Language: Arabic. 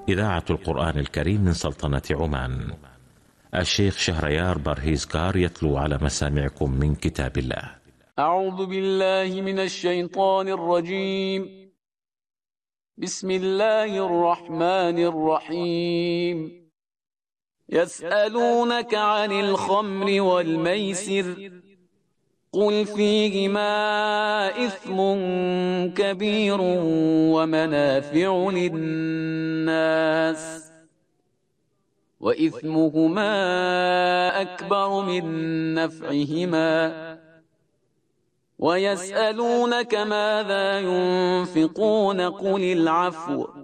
إذاعة القرآن الكريم من سلطنة عمان. الشيخ شهريار برهيزكار يتلو على مسامعكم من كتاب الله. أعوذ بالله من الشيطان الرجيم. بسم الله الرحمن الرحيم. يسألونك عن الخمر والميسر قل فيهما إثم كبير ومنافع للناس وإثمهما أكبر من نفعهما ويسألونك ماذا ينفقون قل العفو